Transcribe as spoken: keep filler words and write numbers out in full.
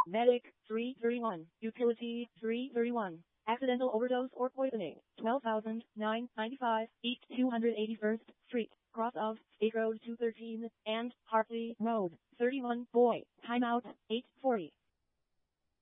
Medic, three thirty-one. Utility, three thirty-one. Accidental overdose or poisoning, twelve thousand nine hundred ninety-five, East two hundred eighty-first Street, cross of State Road two thirteen, and Hartley Road, thirty-one. Boy, timeout, eight forty.